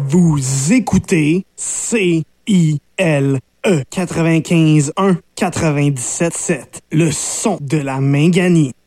Vous écoutez CILE 95.1 97.7, le son de la Minganie.